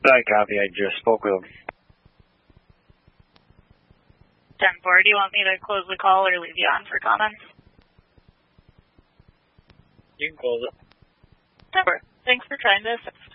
I copy. I just spoke with him. 10-4, do you want me to close the call or leave you on for comments? You can close it. 10-4, thanks for trying to assist.